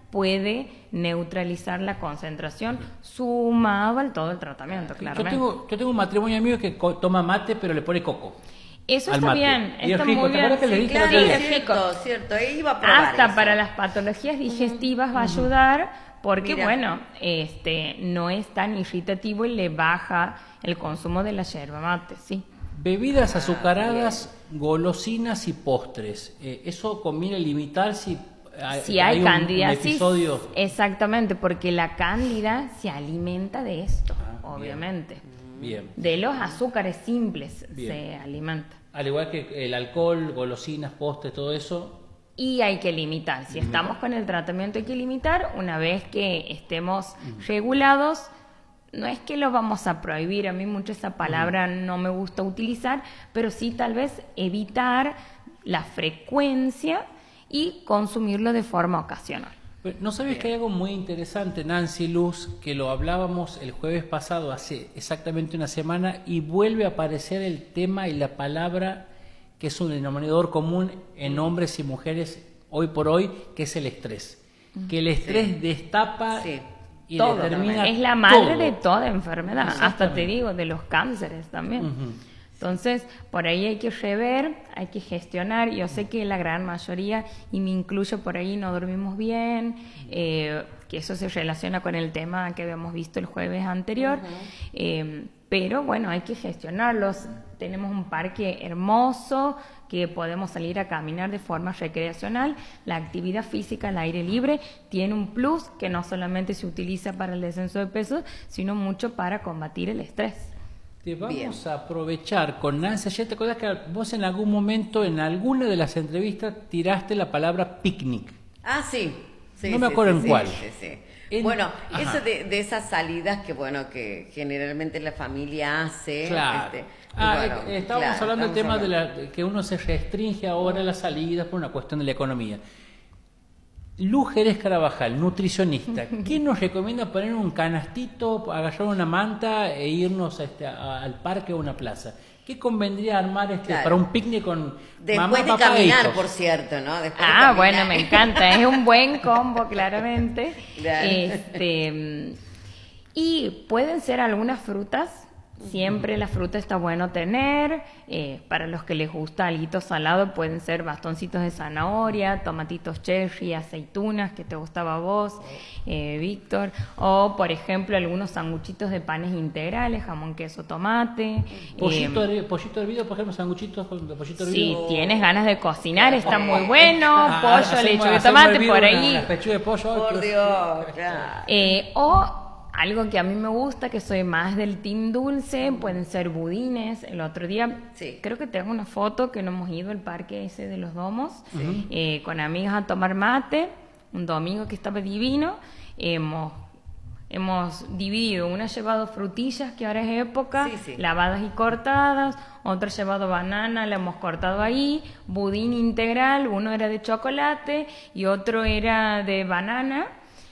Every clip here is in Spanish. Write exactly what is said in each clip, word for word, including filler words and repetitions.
puede neutralizar la concentración sumado al todo el tratamiento, claramente. Yo tengo, yo tengo un matrimonio amigo que toma mate pero le pone coco. Eso está mate. bien, Y está es rico. muy bien. Que le Sí, dije claro, que sí, le... es rico. Cierto, cierto, iba a probar Hasta eso. para las patologías digestivas uh-huh. va a ayudar porque, Mira. bueno, este no es tan irritativo y le baja el consumo de la yerba mate, sí. Bebidas azucaradas, ah, golosinas y postres. Eh, ¿Eso conviene limitar si hay, si hay, hay candidiasis? Un episodio... Exactamente, porque la cándida se alimenta de esto, ah, obviamente. Bien. De los azúcares simples bien. Se alimenta. Al igual que el alcohol, golosinas, postres, todo eso... Y hay que limitar. Si uh-huh. estamos con el tratamiento hay que limitar. Una vez que estemos uh-huh. regulados, no es que lo vamos a prohibir. A mí mucho esa palabra uh-huh. no me gusta utilizar, pero sí tal vez evitar la frecuencia y consumirlo de forma ocasional. ¿No sabes que hay algo muy interesante, Nancy, Luz, que lo hablábamos el jueves pasado, hace exactamente una semana, y vuelve a aparecer el tema y la palabra que es un denominador común en hombres y mujeres hoy por hoy, que es el estrés. Que el estrés sí. destapa sí. y todo, determina es la madre todo. De toda enfermedad, hasta te digo, de los cánceres también. Uh-huh. Entonces, por ahí hay que rever, hay que gestionar. Yo sé que la gran mayoría, y me incluyo por ahí, no dormimos bien, eh, que eso se relaciona con el tema que habíamos visto el jueves anterior. Uh-huh. eh, pero bueno, hay que gestionarlos. Tenemos un parque hermoso que podemos salir a caminar de forma recreacional. La actividad física al aire libre tiene un plus que no solamente se utiliza para el descenso de peso, sino mucho para combatir el estrés. Te vamos Bien. a aprovechar con Nancy. ¿Ya te acuerdas que vos en algún momento, en alguna de las entrevistas, tiraste la palabra picnic? Ah, sí. sí no me sí, acuerdo sí, en sí, cuál. Sí, sí. En... Bueno, Ajá. eso de, de esas salidas que, bueno, que generalmente la familia hace. Claro. Este, ah, bueno, eh, estábamos claro, hablando del tema hablando. de, la, de que uno se restringe ahora las salidas por una cuestión de la economía. Luz Jerez Carabajal, nutricionista, ¿qué nos recomienda poner un canastito, agarrar una manta e irnos a este, a, al parque o a una plaza? ¿Qué convendría armar este claro. para un picnic con Después mamá, de papá caminar, e hijos? por cierto, ¿no? Después ah, de bueno, me encanta, es un buen combo, claramente. Claro. Este, y pueden ser algunas frutas. Siempre la fruta está bueno tener. Eh, para los que les gusta alguito salado, pueden ser bastoncitos de zanahoria, tomatitos cherry, aceitunas, que te gustaba a vos, eh, Víctor. O, por ejemplo, algunos sanguchitos de panes integrales, jamón, queso, tomate. Pollito, eh, hervido, pollito hervido, por ejemplo, sanguchitos de pollito Si hervido. tienes ganas de cocinar, está muy bueno. Ah, Pollo, hacemos, lechuga de hacemos tomate, hervido por una- ahí. Una pechuga de pollo. Por Dios, claro. Eh, o algo que a mí me gusta, que soy más del team dulce, pueden ser budines. El otro día, Sí. creo que tengo una foto que nos hemos ido al parque ese de los domos, Sí. eh, con amigas a tomar mate, un domingo que estaba divino. Hemos, hemos dividido, una ha llevado frutillas, que ahora es época, Sí, sí. lavadas y cortadas, otra ha llevado banana, la hemos cortado ahí, budín integral, uno era de chocolate y otro era de banana.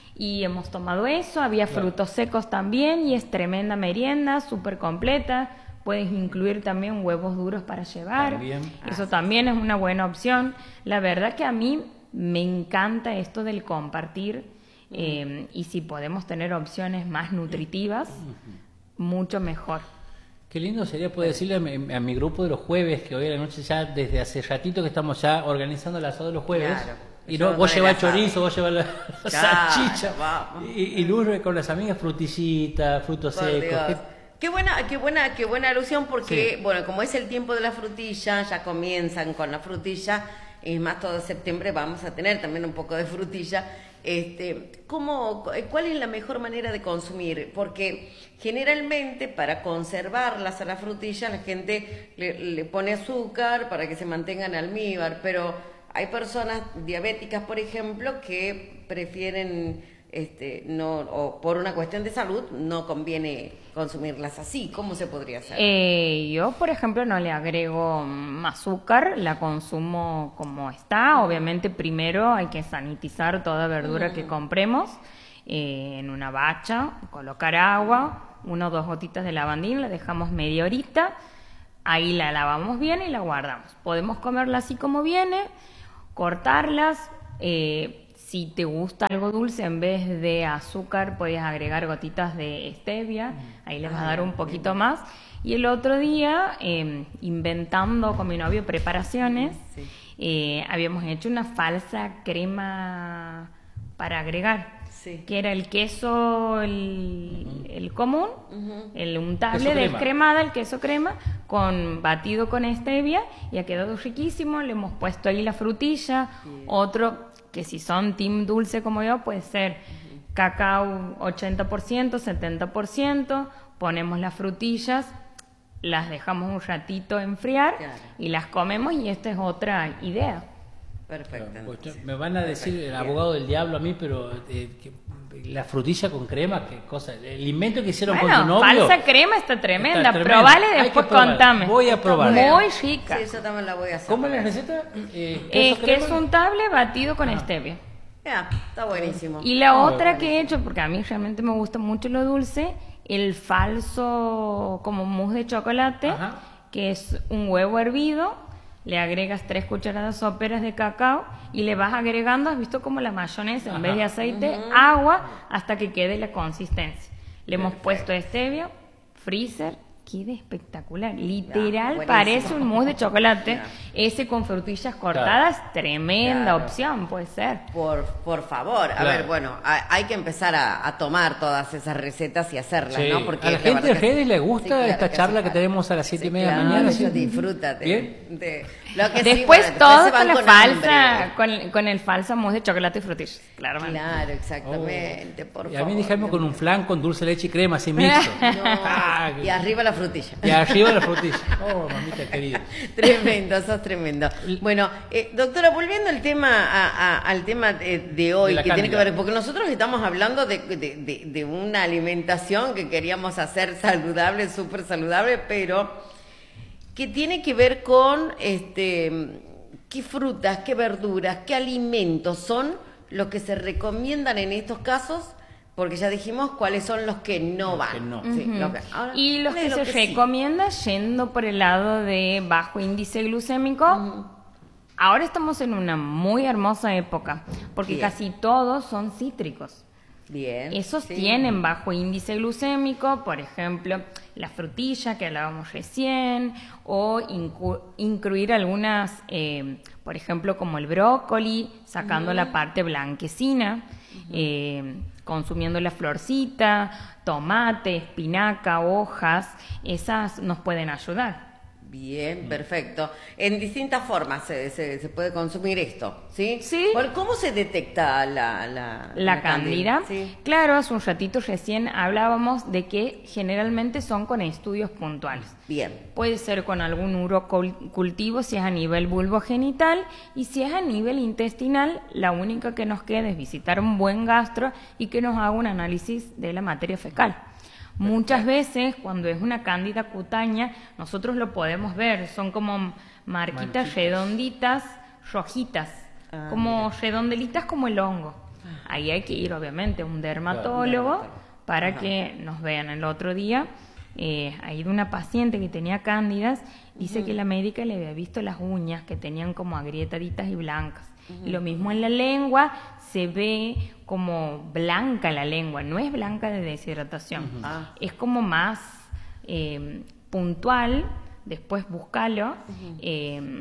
Y hemos tomado eso, había Claro. frutos secos también y es tremenda merienda, súper completa. Puedes incluir también huevos duros para llevar. También. Eso también es una buena opción. La verdad que a mí me encanta esto del compartir uh-huh. eh, y si podemos tener opciones más nutritivas, uh-huh. mucho mejor. Qué lindo sería poder decirle a mi, a mi grupo de los jueves, que hoy a la noche ya, desde hace ratito que estamos ya organizando el asado de los jueves. Claro. Y no, vos llevas el chorizo, vos llevas la, la Claro, salchicha. vamos. Y, y Luz con las amigas frutillita, frutos Por secos. Dios. ¿Qué? Qué buena, qué buena, qué buena alusión porque, Sí. bueno, como es el tiempo de la frutilla, ya comienzan con la frutilla, es más, todo septiembre vamos a tener también un poco de frutilla. Este, ¿cómo, ¿Cuál es la mejor manera de consumir? Porque generalmente para conservarlas a la frutilla la gente le, le pone azúcar para que se mantenga en almíbar, pero hay personas diabéticas, por ejemplo, que prefieren, este, no, o por una cuestión de salud, no conviene consumirlas así. ¿Cómo se podría hacer? Eh, yo, por ejemplo, no le agrego mm, azúcar, la consumo como está. Obviamente, primero hay que sanitizar toda verdura mm. que compremos eh, en una bacha, colocar agua, una o dos gotitas de lavandina, la dejamos media horita, ahí la lavamos bien y la guardamos. Podemos comerla así como viene, cortarlas. Eh, si te gusta algo dulce, en vez de azúcar, puedes agregar gotitas de stevia, ahí les vas a dar un poquito más. Y el otro día, eh, inventando con mi novio preparaciones, sí. eh, habíamos hecho una falsa crema para agregar. Sí. Que era el queso, el, uh-huh. el común, uh-huh. el untable descremada, el queso crema, con batido con stevia, y ha quedado riquísimo. Le hemos puesto ahí la frutilla, yeah. otro que si son team dulce como yo, puede ser uh-huh. cacao ochenta por ciento, setenta por ciento, ponemos las frutillas, las dejamos un ratito enfriar, claro. y las comemos, y esta es otra idea. Perfecto. Pues, me van a decir el abogado del diablo a mí, pero eh, que, la frutilla con crema, qué cosa. El invento que hicieron bueno, con tu novio. Falsa crema está tremenda. Está tremenda. Probale después, contame. Voy a probar. Muy rica. Sí, yo también la voy a hacer. ¿Cómo es la receta? Eh, eh, que es untable batido con ah. stevia. Ya, está buenísimo. Y la oh, otra buenísimo. que he hecho, porque a mí realmente me gusta mucho lo dulce, el falso como mousse de chocolate, Ajá. que es un huevo hervido. Le agregas tres cucharadas soperas de cacao y le vas agregando, has visto como la mayonesa, en Ajá. vez de aceite, uh-huh. agua, hasta que quede la consistencia. Le hemos Perfecto. puesto stevia, freezer, queda espectacular. Literal, ya, parece un mousse de chocolate. Ya. Ese con frutillas cortadas, claro. tremenda claro. opción, puede ser. Por, por favor, a claro. ver, bueno, hay, hay que empezar a, a tomar todas esas recetas y hacerlas, sí. ¿no? Porque a la gente de redes le gusta sí, claro, esta charla que, que tenemos a las siete sí, y media claro, de la mañana. Sí, disfrútate. ¿Bien? De, lo que Después sí, bueno, todo con la con falsa, con, con el falso mousse de chocolate y frutillas, claro. Claro, exactamente, oh. por y favor. a mí déjame con un flan con dulce leche y crema, así mixto. No, y arriba la frutilla. Y arriba la frutilla. Oh, mamita querida. Tremendo, sos tremendo. Bueno, eh, doctora, volviendo al tema, a, a, al tema de, de hoy, de que cándida. tiene que ver, porque nosotros estamos hablando de, de, de, de una alimentación que queríamos hacer saludable, súper saludable, pero que tiene que ver con este, qué frutas, qué verduras, qué alimentos son los que se recomiendan en estos casos. Porque ya dijimos cuáles son los que no van. Que no. Sí, uh-huh. lo que, ahora, y los que lo se que recomienda sí. yendo por el lado de bajo índice glucémico. Uh-huh. Ahora estamos en una muy hermosa época, porque Bien. casi todos son cítricos. Bien. Esos sí. tienen bajo índice glucémico, por ejemplo, la frutilla que hablábamos recién, o incu- incluir algunas, eh, por ejemplo, como el brócoli, sacando uh-huh. la parte blanquecina, uh-huh. eh, consumiendo la florcita, tomate, espinaca, hojas, esas nos pueden ayudar. Bien, perfecto. En distintas formas se, se, se puede consumir esto, ¿sí? Sí. ¿Cómo se detecta la La, la, la cándida? cándida? Sí. Claro, hace un ratito recién hablábamos de que generalmente son con estudios puntuales. Bien. Puede ser con algún urocultivo si es a nivel vulvogenital, y si es a nivel intestinal, la única que nos queda es visitar un buen gastro y que nos haga un análisis de la materia fecal. Muchas veces, cuando es una cándida cutánea, nosotros lo podemos ver, son como marquitas Manchitas. redonditas, rojitas, ah, como mira. redondelitas como el hongo. Ahí hay que ir, obviamente, a un dermatólogo claro, para Ajá. que nos vean. El otro día, eh, ha ido una paciente que tenía cándidas, dice uh-huh. que la médica le había visto las uñas que tenían como agrietaditas y blancas. Uh-huh. Y lo mismo en la lengua, se ve como blanca la lengua, no es blanca de deshidratación, uh-huh. ah. es como más eh, puntual, después búscalo, uh-huh. eh,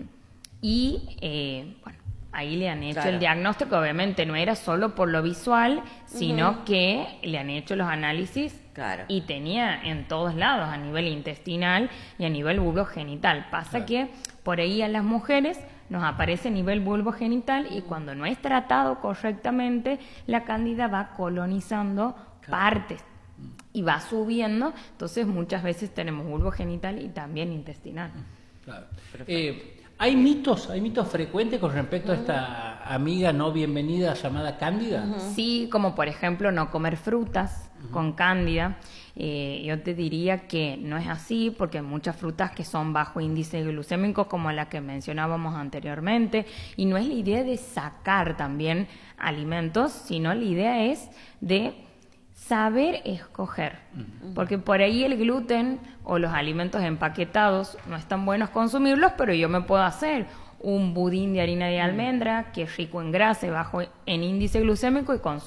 y eh, bueno, ahí le han hecho claro. el diagnóstico, obviamente no era solo por lo visual, sino uh-huh. que le han hecho los análisis claro. y tenía en todos lados, a nivel intestinal y a nivel vulvogenital. Pasa claro. que por ahí a las mujeres nos aparece a nivel vulvogenital y cuando no es tratado correctamente, la cándida va colonizando claro. partes y va subiendo, entonces muchas veces tenemos vulvogenital y también intestinal. Claro. Eh, ¿Hay mitos, hay mitos frecuentes con respecto a esta amiga no bienvenida llamada cándida? Uh-huh. Sí, como por ejemplo no comer frutas uh-huh. con cándida. Eh, yo te diría que no es así, porque hay muchas frutas que son bajo índice glucémico, como la que mencionábamos anteriormente, y no es la idea de sacar también alimentos, sino la idea es de saber escoger, uh-huh. porque por ahí el gluten o los alimentos empaquetados no es tan buenos consumirlos, pero yo me puedo hacer un budín de harina de almendra, que es rico en grasa y bajo en índice glucémico y con